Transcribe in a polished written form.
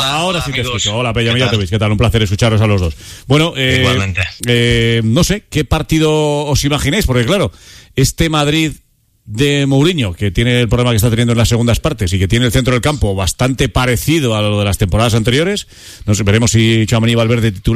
Ahora sí amigos. te escucho. Hola, Pello Mijatovic, ¿qué tal? Un placer escucharos a los dos. Bueno, igualmente. No sé, ¿qué partido os imagináis? Porque claro, este Madrid de Mourinho, que tiene el problema que está teniendo en las segundas partes y que tiene el centro del campo bastante parecido a lo de las temporadas anteriores, no sé, veremos si Tchouaméni y Valverde titular.